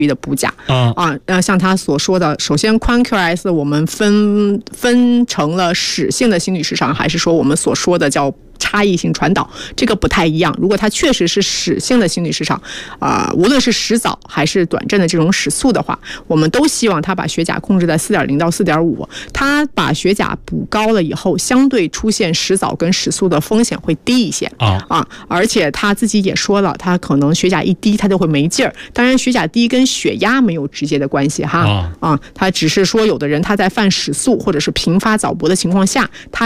的补钾像他所说的，首先宽 QRS 我们分成了室性的心律失常，还是说我们所说的叫差异性传导，这个不太一样。如果它确实是室性的心律失常，无论是时早还是短阵的这种时速的话，我们都希望它把血钾控制在 4.0 到 4.5。它把血钾补高了以后，相对出现时早跟时速的风险会低一些而且他自己也说了，他可能血钾一低他就会没劲儿。当然，血钾低跟血压没有直接的关系他只是说有的人他在犯室速或者是频发早搏的情况下，他